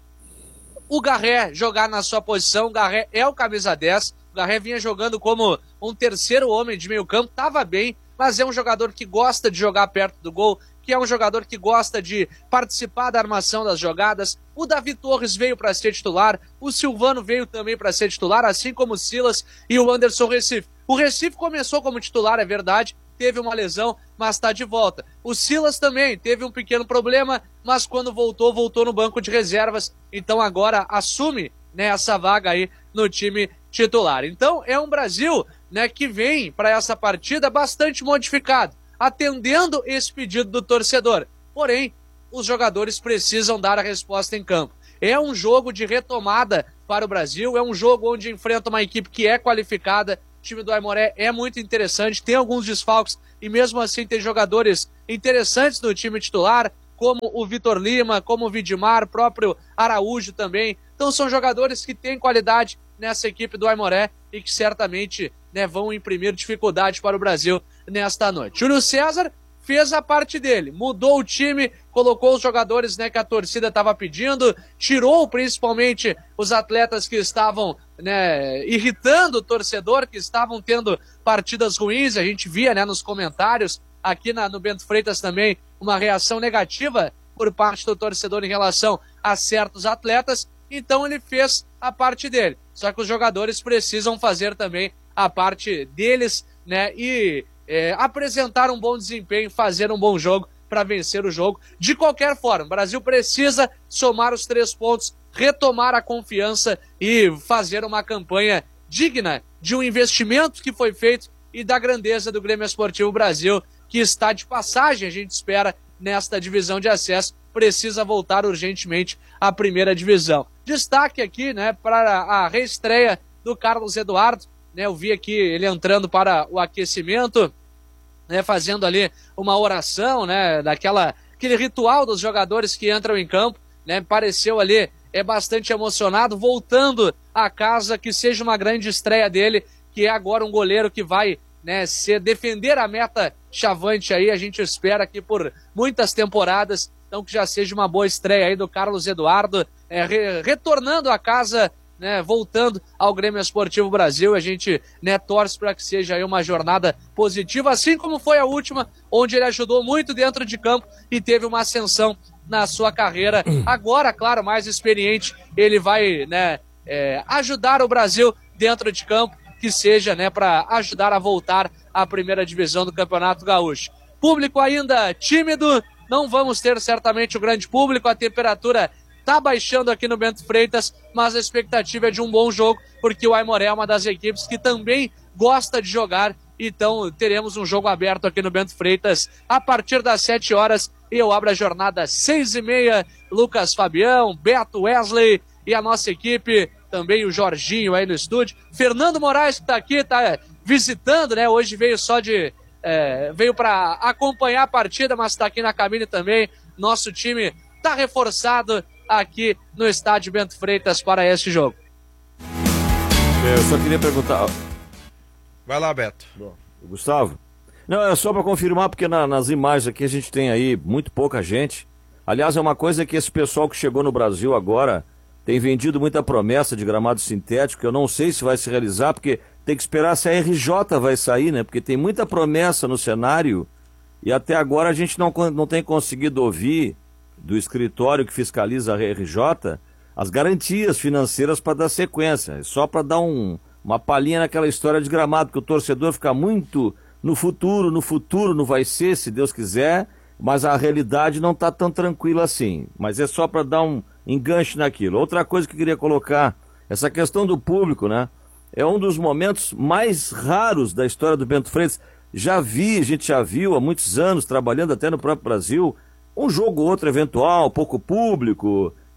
o Garré jogar na sua posição. O Garré é o camisa dez, o Garré vinha jogando como um terceiro homem de meio campo, estava bem, mas é um jogador que gosta de jogar perto do gol, que é um jogador que gosta de participar da armação das jogadas. O Davi Torres veio para ser titular, o Silvano veio também para ser titular, assim como o Silas e o Anderson Recife. O Recife começou como titular, é verdade, teve uma lesão, mas está de volta. O Silas também teve um pequeno problema, mas quando voltou, voltou no banco de reservas, então agora assume, né, essa vaga aí no time titular. Então é um Brasil, né, que vem para essa partida bastante modificado, atendendo esse pedido do torcedor. Porém, os jogadores precisam dar a resposta em campo. É um jogo de retomada para o Brasil, é um jogo onde enfrenta uma equipe que é qualificada. O time do Aimoré é muito interessante, tem alguns desfalques e mesmo assim tem jogadores interessantes no time titular, como o Vitor Lima, como o Vidimar, próprio Araújo também. Então são jogadores que têm qualidade nessa equipe do Aimoré e que certamente, né, vão imprimir dificuldade para o Brasil nesta noite. Júlio César fez a parte dele, mudou o time, colocou os jogadores, né, que a torcida estava pedindo, tirou principalmente os atletas que estavam, né, irritando o torcedor, que estavam tendo partidas ruins. A gente via, né, nos comentários aqui na, no Bento Freitas também uma reação negativa por parte do torcedor em relação a certos atletas. Então ele fez a parte dele. Só que os jogadores precisam fazer também a parte deles, né, e é, apresentar um bom desempenho, fazer um bom jogo para vencer o jogo. De qualquer forma, o Brasil precisa somar os três pontos, retomar a confiança e fazer uma campanha digna de um investimento que foi feito e da grandeza do Grêmio Esportivo Brasil, que está de passagem, a gente espera, nesta divisão de acesso, precisa voltar urgentemente à primeira divisão. Destaque aqui, né, para a reestreia do Carlos Eduardo, né, eu vi aqui ele entrando para o aquecimento, né, fazendo ali uma oração, né, daquela, aquele ritual dos jogadores que entram em campo, né, pareceu ali, é bastante emocionado, voltando a casa, que seja uma grande estreia dele, que é agora um goleiro que vai, né, ser, defender a meta Chavante aí, a gente espera aqui por muitas temporadas, então que já seja uma boa estreia aí do Carlos Eduardo, é, re, retornando a casa, né, voltando ao Grêmio Esportivo Brasil. A gente, né, torce para que seja aí uma jornada positiva, assim como foi a última, onde ele ajudou muito dentro de campo e teve uma ascensão na sua carreira. Agora, claro, mais experiente, ele vai, né, é, ajudar o Brasil dentro de campo, que seja, né, para ajudar a voltar à primeira divisão do Campeonato Gaúcho. Público ainda tímido, não vamos ter certamente o grande público, a temperatura está baixando aqui no Bento Freitas, mas a expectativa é de um bom jogo, porque o Aimoré é uma das equipes que também gosta de jogar, então teremos um jogo aberto aqui no Bento Freitas a partir das sete horas, e eu abro a jornada às seis e meia, Lucas Fabião, Beto Wesley e a nossa equipe, também o Jorginho aí no estúdio, Fernando Moraes que está aqui, está visitando, né, hoje veio só de, é, veio para acompanhar a partida, mas está aqui na cabine também, nosso time está reforçado aqui no estádio Bento Freitas para este jogo. Eu só queria perguntar... Vai lá, Beto. Gustavo? Não, é só para confirmar, porque na, nas imagens aqui a gente tem aí muito pouca gente. Aliás, é uma coisa que esse pessoal que chegou no Brasil agora tem vendido muita promessa de gramado sintético, eu não sei se vai se realizar, porque tem que esperar se a R J vai sair, né? Porque tem muita promessa no cenário e até agora a gente não, não tem conseguido ouvir do escritório que fiscaliza a R J as garantias financeiras para dar sequência, só para dar um, uma palhinha naquela história de gramado, que o torcedor fica muito no futuro, no futuro, não vai ser, se Deus quiser, mas a realidade não está tão tranquila assim, mas é só para dar um enganche naquilo. Outra coisa que eu queria colocar, essa questão do público, né? É um dos momentos mais raros da história do Bento Freitas. Já vi, a gente já viu há muitos anos, trabalhando até no próprio Brasil, um jogo ou outro eventual, pouco público,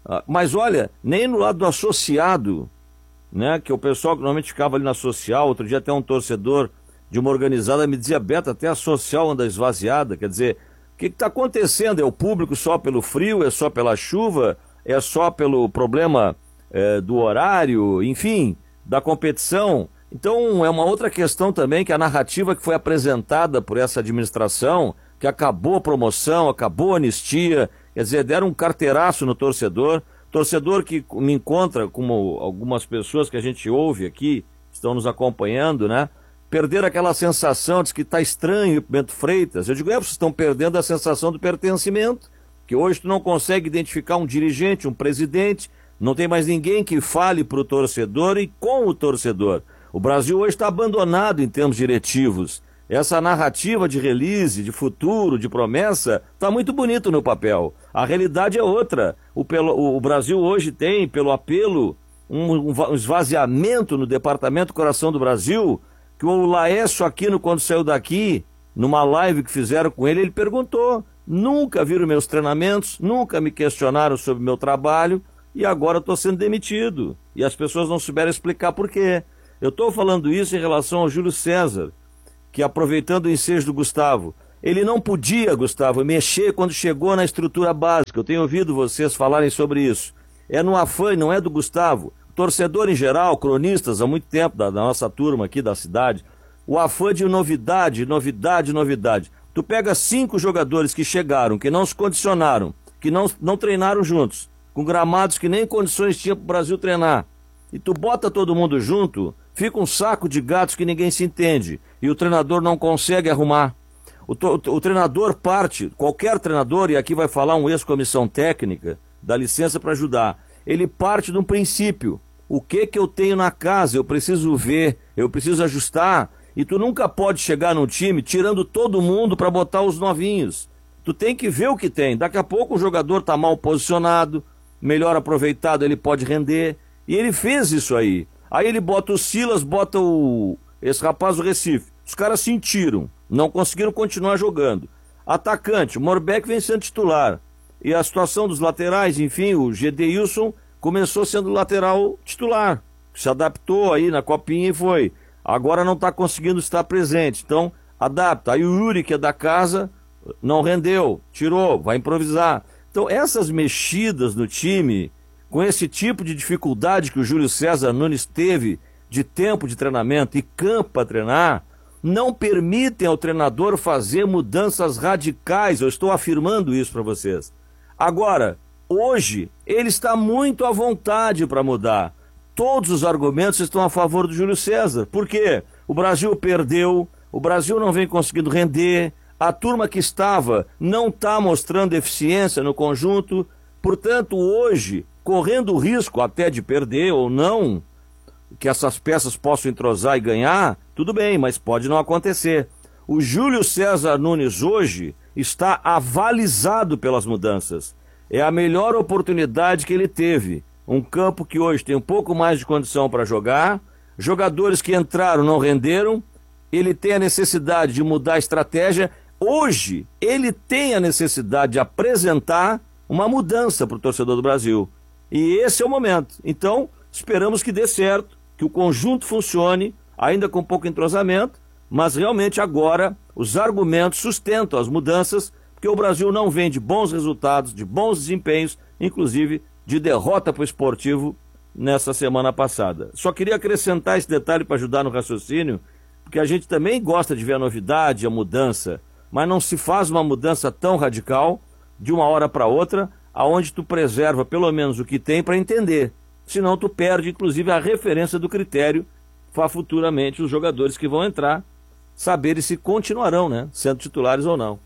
Mas olha, nem no lado do associado, né, que o pessoal que normalmente ficava ali na social, outro dia até um torcedor de uma organizada me dizia, Beto, até a social anda esvaziada, quer dizer, o que está acontecendo? É o público só pelo frio, é só pela chuva, é só pelo problema é, do horário, enfim, da competição? Então é uma outra questão também, que a narrativa que foi apresentada por essa administração, que acabou a promoção, acabou a anistia, quer dizer, deram um carteiraço no torcedor, torcedor que me encontra, como algumas pessoas que a gente ouve aqui, estão nos acompanhando, né? Perder aquela sensação de que está estranho o Bento Freitas. Eu digo, é, vocês estão perdendo a sensação do pertencimento, que hoje tu não consegue identificar um dirigente, um presidente, não tem mais ninguém que fale para o torcedor e com o torcedor. O Brasil hoje está abandonado em termos diretivos. Essa narrativa de release, de futuro, de promessa, está muito bonito no papel. A realidade é outra. O, pelo, o Brasil hoje tem, pelo apelo, um, um esvaziamento no Departamento Coração do Brasil, que o Laércio Aquino, quando saiu daqui, numa live que fizeram com ele, ele perguntou, nunca viram meus treinamentos, nunca me questionaram sobre meu trabalho, e agora estou sendo demitido. E as pessoas não souberam explicar por quê. Eu estou falando isso em relação ao Júlio César, que, aproveitando o ensejo do Gustavo, ele não podia, Gustavo, mexer quando chegou na estrutura básica. Eu tenho ouvido vocês falarem sobre isso. É no afã, não é do Gustavo. Torcedor em geral, cronistas há muito tempo da, da nossa turma aqui da cidade, o afã de novidade, novidade, novidade. Tu pega cinco jogadores que chegaram, que não se condicionaram, que não, não treinaram juntos, com gramados que nem condições tinha para o Brasil treinar, e tu bota todo mundo junto, fica um saco de gatos que ninguém se entende, e o treinador não consegue arrumar. O, o, o treinador parte, qualquer treinador, e aqui vai falar um ex-comissão técnica, dá licença para ajudar, ele parte de um princípio. O que que eu tenho na casa? Eu preciso ver, eu preciso ajustar. E tu nunca pode chegar num time tirando todo mundo para botar os novinhos. Tu tem que ver o que tem. Daqui a pouco o jogador está mal posicionado, melhor aproveitado, ele pode render. E ele fez isso aí. Aí ele bota o Silas, bota o esse rapaz do Recife. Os caras sentiram, não conseguiram continuar jogando. Atacante, o Morbeck vem sendo titular. E a situação dos laterais, enfim, o Gedeilson começou sendo lateral titular. Se adaptou aí na copinha e foi. Agora não está conseguindo estar presente. Então, adapta. Aí o Yuri, que é da casa, não rendeu, tirou, vai improvisar. Então, essas mexidas no time, com esse tipo de dificuldade que o Júlio César Nunes teve de tempo de treinamento e campo para treinar, não permitem ao treinador fazer mudanças radicais. Eu estou afirmando isso para vocês. Agora, hoje, ele está muito à vontade para mudar. Todos os argumentos estão a favor do Júlio César. Por quê? O Brasil perdeu, o Brasil não vem conseguindo render, a turma que estava não está mostrando eficiência no conjunto. Portanto, hoje, correndo o risco até de perder ou não, que essas peças possam entrosar e ganhar, tudo bem, mas pode não acontecer. O Júlio César Nunes hoje está avalizado pelas mudanças. É a melhor oportunidade que ele teve. Um campo que hoje tem um pouco mais de condição para jogar, jogadores que entraram não renderam, ele tem a necessidade de mudar a estratégia. Hoje, ele tem a necessidade de apresentar uma mudança para o torcedor do Brasil. E esse é o momento. Então, esperamos que dê certo, que o conjunto funcione, ainda com pouco entrosamento, mas realmente agora os argumentos sustentam as mudanças, porque o Brasil não vem de bons resultados, de bons desempenhos, inclusive de derrota para o esportivo nessa semana passada. Só queria acrescentar esse detalhe para ajudar no raciocínio, porque a gente também gosta de ver a novidade, a mudança, mas não se faz uma mudança tão radical de uma hora para outra, aonde tu preserva pelo menos o que tem para entender. Senão tu perde, inclusive, a referência do critério para futuramente os jogadores que vão entrar saberem se continuarão, né, sendo titulares ou não.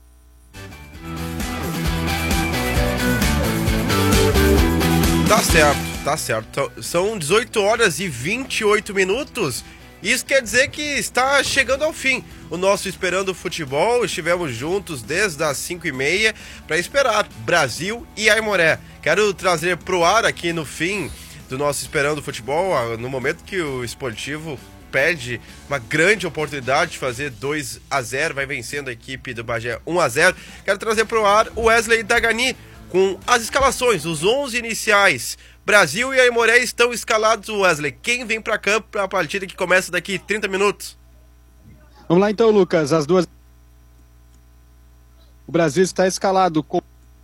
Tá certo, tá certo. São dezoito horas e vinte e oito minutos. Isso quer dizer que está chegando ao fim o nosso Esperando Futebol. Estivemos juntos desde as cinco e meia para esperar Brasil e Aimoré. Quero trazer pro ar aqui no fim do nosso Esperando Futebol, no momento que o Esportivo perde uma grande oportunidade de fazer dois a zero, vai vencendo a equipe do Bagé um a zero. Quero trazer pro ar o Wesley Dagani. com as escalações, os onze iniciais. Brasil e Aimoré estão escalados, Wesley. Quem vem para campo para a partida que começa daqui trinta minutos? Vamos lá então, Lucas. As duas. O Brasil está escalado com.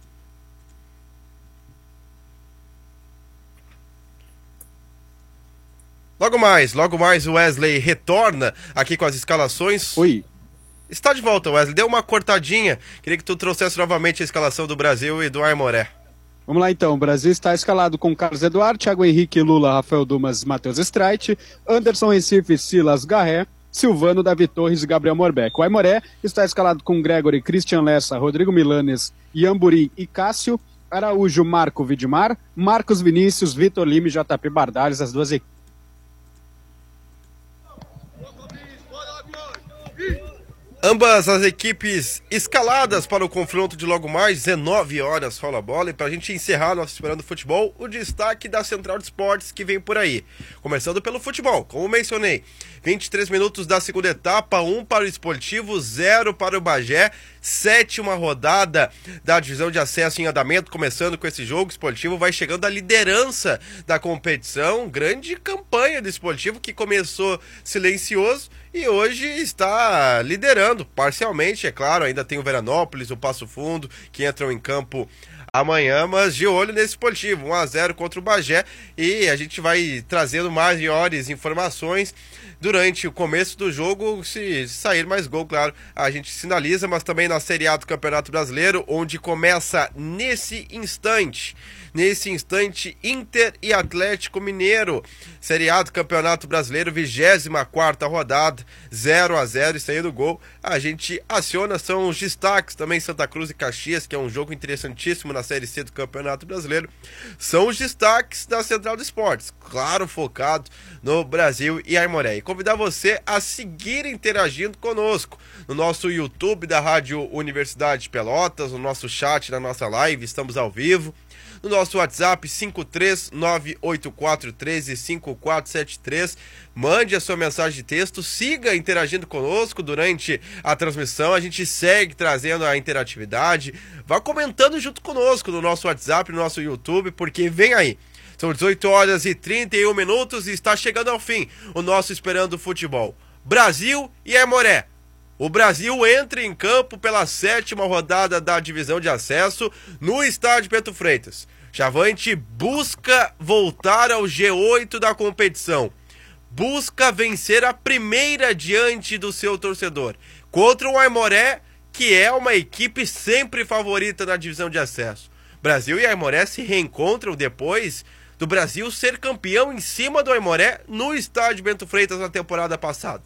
Logo mais, logo mais o Wesley retorna aqui com as escalações. Oi. Está de volta, Wesley. Deu uma cortadinha. Queria que tu trouxesse novamente a escalação do Brasil e do Aimoré. Vamos lá então, o Brasil está escalado com Carlos Eduardo, Thiago Henrique, Lula, Rafael Dumas, Matheus Streit, Anderson Recife, Silas Garré, Silvano, Davi Torres e Gabriel Morbeck. O Aimoré está escalado com Gregory, Christian Lessa, Rodrigo Milanes, Iamburi e Cássio, Araújo, Marco Vidmar, Marcos Vinícius, Vitor Lima e J P Bardales, as duas equipes. Ambas as equipes escaladas para o confronto de logo mais, dezenove horas rola a bola. E para a gente encerrar nosso Esperando Futebol, o destaque da Central de Esportes que vem por aí. Começando pelo futebol, como mencionei, vinte e três minutos da segunda etapa, um para o Esportivo, zero para o Bagé. Sétima rodada da divisão de acesso em andamento, começando com esse jogo. O Esportivo vai chegando à liderança da competição. Grande campanha do Esportivo que começou silencioso e hoje está liderando parcialmente, é claro. Ainda tem o Veranópolis, o Passo Fundo, que entram em campo amanhã, mas de olho nesse Esportivo, um a zero contra o Bagé, e a gente vai trazendo maiores informações durante o começo do jogo. Se sair mais gol, claro, a gente sinaliza, mas também na Série A do Campeonato Brasileiro, onde começa nesse instante, nesse instante, Inter e Atlético Mineiro. Série A do Campeonato Brasileiro, vigésima quarta rodada, zero a zero e saindo gol. A gente aciona, são os destaques também, Santa Cruz e Caxias, que é um jogo interessantíssimo na Série C do Campeonato Brasileiro. São os destaques da Central de Esportes, claro, focado no Brasil e Aimoré. E convidar você a seguir interagindo conosco no nosso YouTube da Rádio Universidade de Pelotas, no nosso chat, na nossa live, estamos ao vivo. No nosso WhatsApp cinco três nove oito quatro um três cinco quatro sete três. Mande a sua mensagem de texto, siga interagindo conosco durante a transmissão. A gente segue trazendo a interatividade. Vá comentando junto conosco no nosso WhatsApp, no nosso YouTube, porque vem aí. São dezoito horas e trinta e um minutos e está chegando ao fim o nosso Esperando Futebol. Brasil e Aimoré. O Brasil entra em campo pela sétima rodada da divisão de acesso no estádio Bento Freitas. Chavante busca voltar ao G oito da competição. Busca vencer a primeira diante do seu torcedor. Contra o Aimoré, que é uma equipe sempre favorita na divisão de acesso. Brasil e Aimoré se reencontram depois do Brasil ser campeão em cima do Aimoré no estádio Bento Freitas na temporada passada.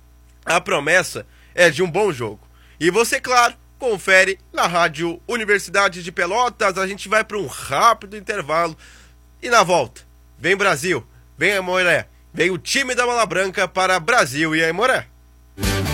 A promessa é de um bom jogo. E você, claro, confere na Rádio Universidade de Pelotas. A gente vai para um rápido intervalo e na volta, vem Brasil, vem Aimoré, vem o time da Bola Branca para Brasil e Aimoré.